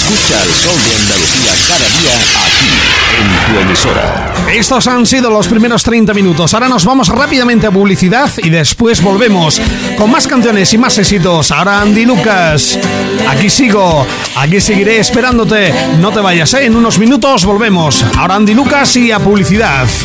Escucha el Sol de Andalucía cada día aquí, en tu emisora. Estos han sido los primeros 30 minutos. Ahora nos vamos rápidamente a publicidad y después volvemos con más canciones y más éxitos. Ahora Andy Lucas. Aquí sigo, aquí seguiré esperándote. No te vayas, ¿eh? En unos minutos volvemos. Ahora Andy Lucas y a publicidad.